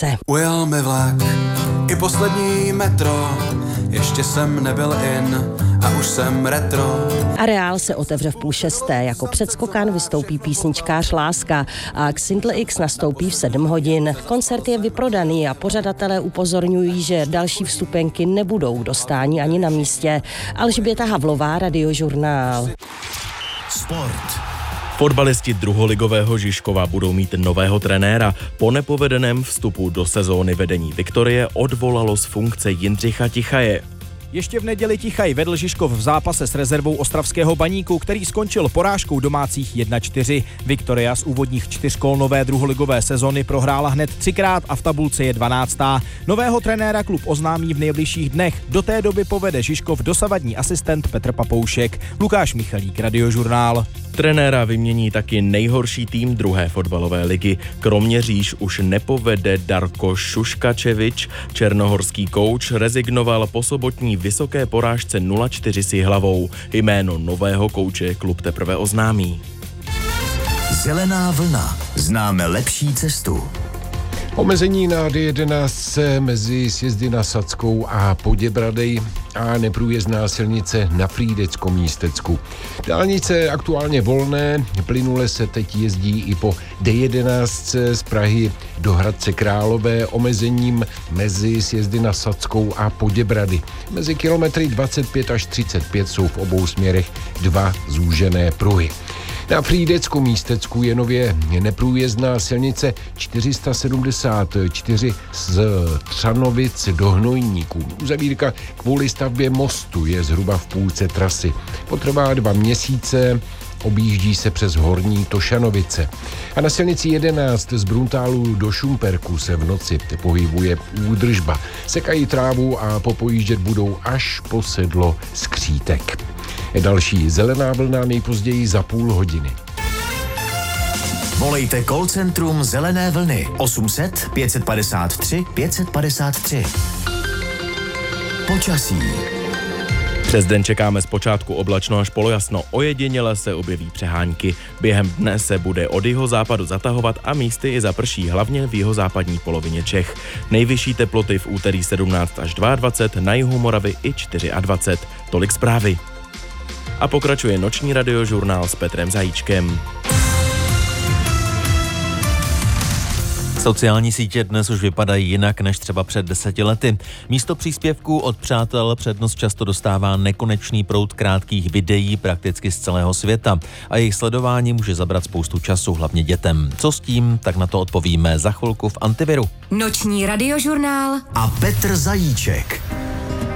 Olomouce. Ujel mi vlak i poslední metro, ještě jsem nebyl in a už jsem retro. Areál se otevře v 5:30, jako předskokan vystoupí písničkář Láska a Xindl X nastoupí v 7 hodin. Koncert je vyprodaný a pořadatelé upozorňují, že další vstupenky nebudou k dostání ani na místě. Alžběta Havlová, Radiožurnál. Sport. Fotbalisti druholigového Žižkova budou mít nového trenéra. Po nepovedeném vstupu do sezóny vedení Viktorie odvolalo z funkce Jindřicha Tichaje. Ještě v neděli Tichaj vedl Žižkov v zápase s rezervou ostravského Baníku, který skončil porážkou domácích 1-4. Viktoria z úvodních 4 kol nové druholigové sezony prohrála hned 3krát a v tabulce je 12. Nového trenéra klub oznámí v nejbližších dnech. Do té doby povede Žižkov dosavadní asistent Petr Papoušek. Lukáš Michalík, Radiožurnál. Trenéra vymění taky nejhorší tým druhé fotbalové ligy. Kroměříž už nepovede Darko Šuškačevič. Černohorský kouč rezignoval po sobotní vysoké porážce 0-4 s Jihlavou. Jméno nového kouče klub teprve oznámí. Zelená vlna. Známe lepší cestu. Omezení na D11 mezi sjezdy na Sadskou a Poděbradej a neprůjezdná silnice na Frýdecko-Místecku. Dálnice aktuálně volné, plynule se teď jezdí i po D11 z Prahy do Hradce Králové omezením mezi sjezdy na Sadskou a Poděbrady. Mezi kilometry 25 až 35 jsou v obou směrech 2 zúžené pruhy. Na Frýdecku-Místecku je nově neprůjezdná silnice 474 z Třanovic do Hnojníků. Uzavírka kvůli stavbě mostu je zhruba v půlce trasy. Potrvá 2 měsíce, objíždí se přes Horní Tošanovice. A na silnici 11 z Bruntálu do Šumperku se v noci pohybuje údržba. Sekají trávu a popojíždět budou až po sedlo Skřítek. Další zelená vlna nejpozději za půl hodiny. Volejte call centrum Zelené vlny 800 553 553. Počasí. Přes den čekáme zpočátku oblačno až polojasno, ojediněle se objeví přehánky. Během dne se bude od jihozápadu zatahovat a místy i zaprší, hlavně v jihozápadní polovině Čech. Nejvyšší teploty v úterý 17 až 22, na jihu Moravy i 24. Tolik zprávy. A pokračuje noční radiožurnál s Petrem Zajíčkem. Sociální sítě dnes už vypadají jinak než třeba před 10 lety. Místo příspěvků od přátel přednost často dostává nekonečný proud krátkých videí prakticky z celého světa a jejich sledování může zabrat spoustu času, hlavně dětem. Co s tím, tak na to odpovíme za chvilku v Antiviru. Noční radiožurnál a Petr Zajíček.